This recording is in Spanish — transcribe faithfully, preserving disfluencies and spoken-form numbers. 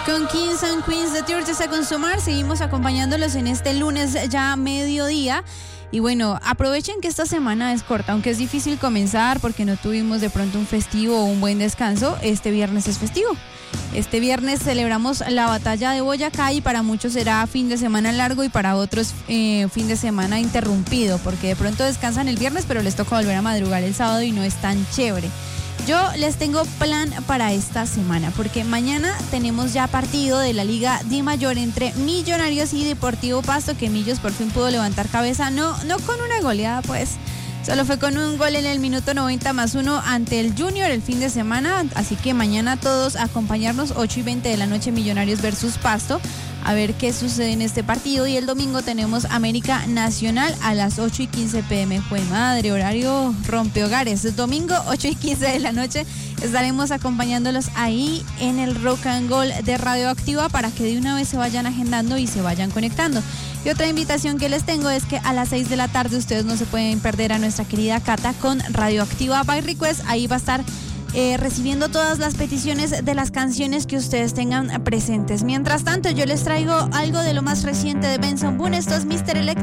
Con Kings and Queens de Tears a consumar, seguimos acompañándolos en este lunes ya mediodía. Y bueno, aprovechen que esta semana es corta, aunque es difícil comenzar porque no tuvimos de pronto un festivo o un buen descanso. Este viernes es festivo. Este viernes celebramos la batalla de Boyacá y para muchos será fin de semana largo y para otros eh, fin de semana interrumpido, porque de pronto descansan el viernes pero les toca volver a madrugar el sábado y no es tan chévere. Yo les tengo plan para esta semana, porque mañana tenemos ya partido de la Liga Di Mayor entre Millonarios y Deportivo Pasto, que Millos por fin pudo levantar cabeza, no, no con una goleada pues, solo fue con un gol en el minuto noventa más uno ante el Junior el fin de semana, así que mañana todos a acompañarnos, ocho y veinte de la noche, Millonarios versus Pasto, a ver qué sucede en este partido. Y el domingo tenemos América Nacional a las ocho y quince pm. Jue madre, horario rompehogares. El domingo, ocho y quince de la noche, estaremos acompañándolos ahí en el Rock and Roll de Radioactiva para que de una vez se vayan agendando y se vayan conectando. Y otra invitación que les tengo es que a las seis de la tarde ustedes no se pueden perder a nuestra querida Cata con Radioactiva by Request. Ahí va a estar Eh, recibiendo todas las peticiones de las canciones que ustedes tengan presentes. Mientras tanto, yo les traigo algo de lo más reciente de Benson Boone. Esto es mister Electric.